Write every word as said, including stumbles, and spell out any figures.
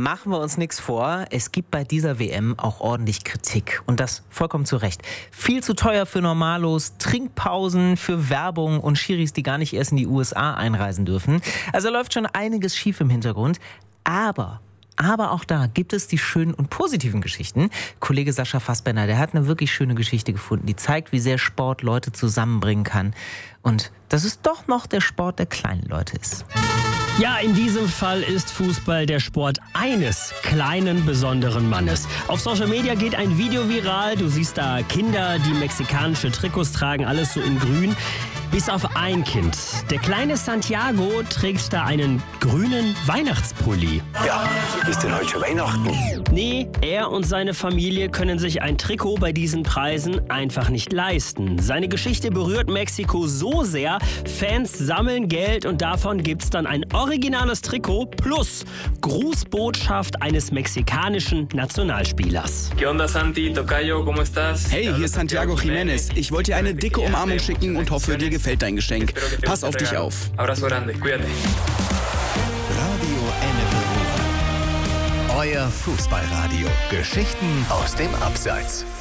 machen wir uns nichts vor. Es gibt bei dieser W M auch ordentlich Kritik. Und das vollkommen zu Recht. Viel zu teuer für Normalos, Trinkpausen für Werbung und Schiris, die gar nicht erst in die U S A einreisen dürfen. Also läuft schon einiges schief im Hintergrund. Aber... Aber auch da gibt es die schönen und positiven Geschichten. Kollege Sascha Fassbender, der hat eine wirklich schöne Geschichte gefunden, die zeigt, wie sehr Sport Leute zusammenbringen kann. Und dass es doch noch der Sport der kleinen Leute ist. Ja, in diesem Fall ist Fußball der Sport eines kleinen, besonderen Mannes. Auf Social Media geht ein Video viral. Du siehst da Kinder, die mexikanische Trikots tragen, alles so in grün. Bis auf ein Kind. Der kleine Santiago trägt da einen grünen Weihnachtspulli. Ja, ist denn heute schon Weihnachten? Nee, er und seine Familie können sich ein Trikot bei diesen Preisen einfach nicht leisten. Seine Geschichte berührt Mexiko so sehr, Fans sammeln Geld und davon gibt's dann ein originales Trikot plus Grußbotschaft eines mexikanischen Nationalspielers. ¿Qué onda, Santi? Tocayo, ¿cómo estás? Hey, hier ist Santiago Jiménez. Ich wollte dir eine dicke Umarmung schicken und hoffe, dir gefällt dein Geschenk. Pass auf dich auf. Abrazo grande, cuídate. Radio Ennepe Ruhr. Euer Fußballradio. Geschichten aus dem Abseits.